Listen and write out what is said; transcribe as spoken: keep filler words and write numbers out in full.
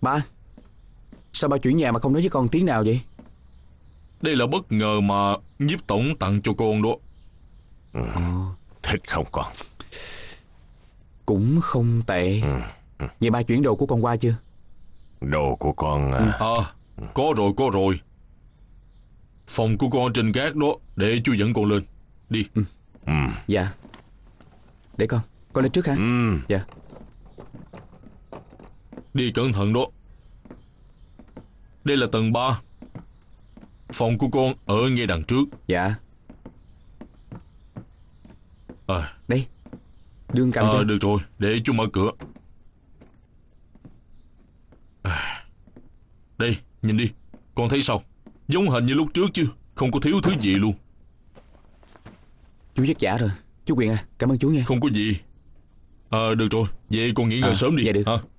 Ba, sao ba chuyển nhà mà không nói với con tiếng nào vậy? Đây là bất ngờ mà Nhiếp tổng tặng cho con đó. Ừ. Thích không con? Cũng không tệ. Ừ. Ừ. Vậy ba chuyển đồ của con qua chưa? Đồ của con à? À, có rồi có rồi. Phòng của con trên gác đó, để chú dẫn con lên. Đi. Ừ. Ừ. Dạ. Để con, con lên trước ha. Ừ. Dạ. Đi cẩn thận đó. Đây là tầng ba. Phòng của con ở ngay đằng trước. Dạ. À, Đây, đương cầm à, cho. được rồi, để chú mở cửa. À, đây, nhìn đi. Con thấy sao? Giống hệt như lúc trước chứ. Không có thiếu thứ gì luôn. Chú vất vả rồi. Chú Quyền à, cảm ơn chú nha. Không có gì. À, được rồi, vậy con nghỉ ngơi À, sớm đi. dạ được. Ha?